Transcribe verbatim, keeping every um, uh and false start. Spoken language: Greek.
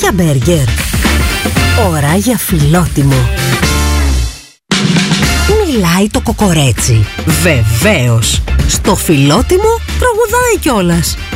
για μπέργκερ. Ώρα για φιλότιμο. Μιλάει το κοκορέτσι. Βεβαίως. Στο φιλότιμο τραγουδάει κιόλας.